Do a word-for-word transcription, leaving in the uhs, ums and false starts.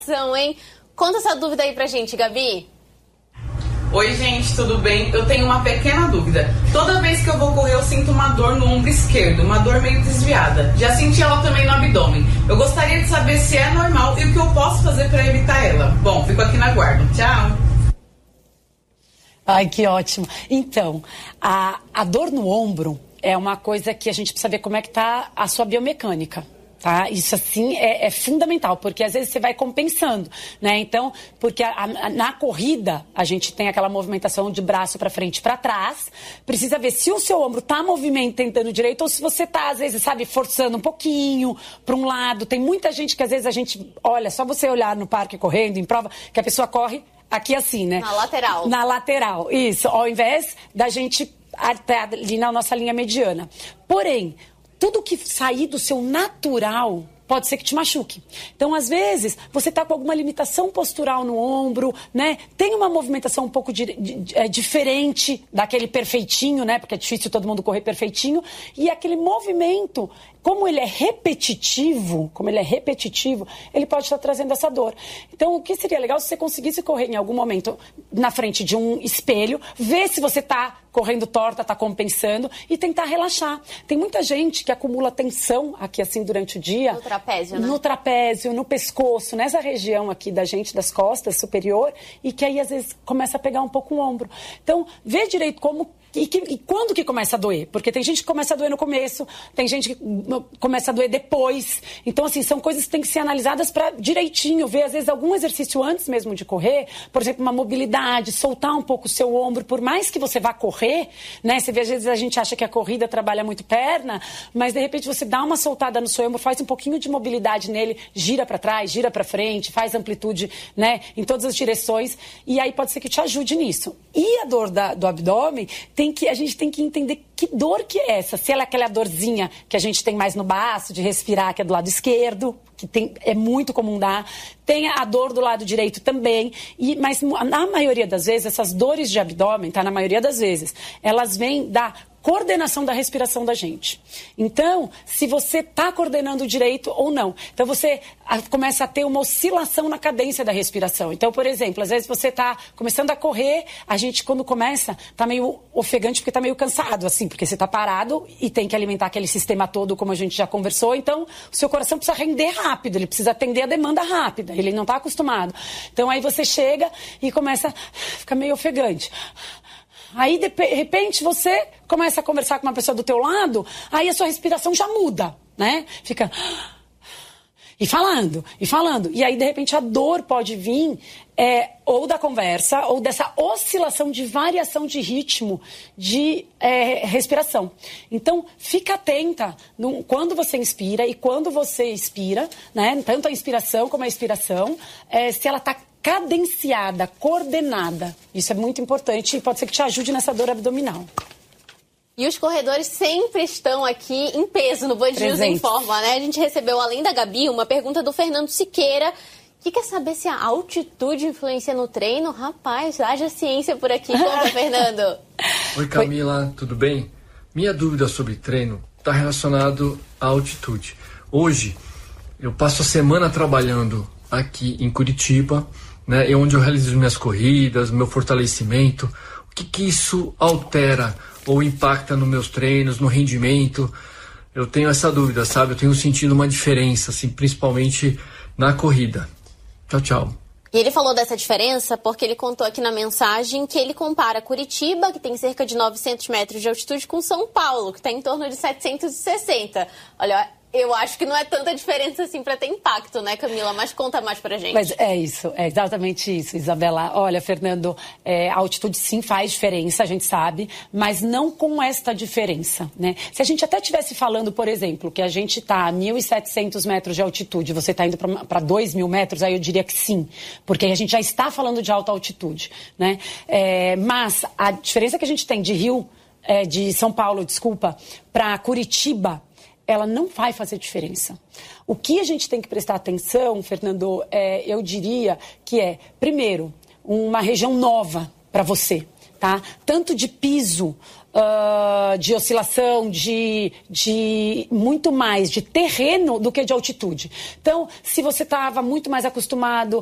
Hein? Conta essa dúvida aí pra gente, Gabi. Oi, gente, tudo bem? Eu tenho uma pequena dúvida. Toda vez que eu vou correr, eu sinto uma dor no ombro esquerdo, uma dor meio desviada. Já senti ela também no abdômen. Eu gostaria de saber se é normal e o que eu posso fazer para evitar ela. Bom, fico aqui na guarda. Tchau! Ai, que ótimo. Então, a, a dor no ombro é uma coisa que a gente precisa ver como é que tá a sua biomecânica. Tá? Isso, assim, é, é fundamental, porque às vezes você vai compensando, né? Então, porque a, a, na corrida, a gente tem aquela movimentação de braço para frente e para trás. Precisa ver se o seu ombro tá movimentando direito ou se você tá, às vezes, sabe, forçando um pouquinho para um lado. Tem muita gente que, às vezes, a gente... Olha, só você olhar no parque correndo, em prova, que a pessoa corre aqui assim, né? Na lateral. Na lateral, isso. Ao invés da gente até ali na nossa linha mediana. Porém... Tudo que sair do seu natural pode ser que te machuque. Então, às vezes, você está com alguma limitação postural no ombro, né? Tem uma movimentação um pouco de, de, de, é, diferente daquele perfeitinho, né? Porque é difícil todo mundo correr perfeitinho. E aquele movimento, como ele é repetitivo, como ele é repetitivo, ele pode estar trazendo essa dor. Então, o que seria legal se você conseguisse correr em algum momento na frente de um espelho, ver se você está correndo torta, está compensando e tentar relaxar. Tem muita gente que acumula tensão aqui assim durante o dia. No trapézio, né? No trapézio, no pescoço, nessa região aqui da gente, das costas, superior, e que aí às vezes começa a pegar um pouco o ombro. Então, vê direito como... E, que, e quando que começa a doer? Porque tem gente que começa a doer no começo, tem gente que começa a doer depois. Então, assim, são coisas que têm que ser analisadas para direitinho, ver, às vezes, algum exercício antes mesmo de correr. Por exemplo, uma mobilidade, soltar um pouco o seu ombro. Por mais que você vá correr, né? Você vê, às vezes, a gente acha que a corrida trabalha muito perna, mas, de repente, você dá uma soltada no seu ombro, faz um pouquinho de mobilidade nele, gira para trás, gira para frente, faz amplitude, né? Em todas as direções. E aí pode ser que te ajude nisso. E a dor da, do abdômen... Tem que, a gente tem que entender que dor que é essa. Se ela é aquela dorzinha que a gente tem mais no baço, de respirar, que é do lado esquerdo, que tem, é muito comum dar. Tem a dor do lado direito também. E, mas na maioria das vezes, essas dores de abdômen, tá? Na maioria das vezes, elas vêm da coordenação da respiração da gente. Então, se você está coordenando direito ou não. Então, você começa a ter uma oscilação na cadência da respiração. Então, por exemplo, às vezes você está começando a correr, a gente, quando começa, está meio ofegante porque está meio cansado, assim, porque você está parado e tem que alimentar aquele sistema todo, como a gente já conversou. Então, o seu coração precisa render rápido, ele precisa atender a demanda rápida, ele não está acostumado. Então, aí você chega e começa a ficar meio ofegante. Aí, de repente, você começa a conversar com uma pessoa do teu lado, aí a sua respiração já muda, né? Fica... E falando, e falando. E aí, de repente, a dor pode vir é, ou da conversa, ou dessa oscilação de variação de ritmo de é, respiração. Então, fica atenta no, quando você inspira e quando você expira, né? Tanto a inspiração como a expiração, é, se ela está cadenciada, coordenada. Isso é muito importante e pode ser que te ajude nessa dor abdominal. E os corredores sempre estão aqui em peso no Band News Informa, né? A gente recebeu, além da Gabi, uma pergunta do Fernando Siqueira, que quer saber se a altitude influencia no treino. Rapaz, haja ciência por aqui. Conta, Fernando. Oi, Camila, Oi. Tudo bem? Minha dúvida sobre treino está relacionado à altitude. Hoje, eu passo a semana trabalhando aqui em Curitiba, né, é onde eu realizo minhas corridas, meu fortalecimento. O que que isso altera ou impacta nos meus treinos, no rendimento? Eu tenho essa dúvida, sabe? Eu tenho sentido uma diferença, assim, principalmente na corrida. Tchau, tchau. E ele falou dessa diferença porque ele contou aqui na mensagem que ele compara Curitiba, que tem cerca de novecentos metros de altitude, com São Paulo, que está em torno de setecentos e sessenta. Olha, eu acho que não é tanta diferença assim para ter impacto, né, Camila? Mas conta mais pra gente. Mas é isso, é exatamente isso, Isabela. Olha, Fernando, é, a altitude sim faz diferença, a gente sabe, mas não com esta diferença, né? Se a gente até estivesse falando, por exemplo, que a gente está a mil e setecentos metros de altitude, você está indo para dois mil metros, aí eu diria que sim, porque a gente já está falando de alta altitude, né? É, mas a diferença que a gente tem de Rio, é, de São Paulo, desculpa, para Curitiba, ela não vai fazer diferença. O que a gente tem que prestar atenção, Fernando, é, eu diria que é, primeiro, uma região nova para você, tá? Tanto de piso uh, de oscilação, de, de muito mais de terreno do que de altitude. Então, se você estava muito mais acostumado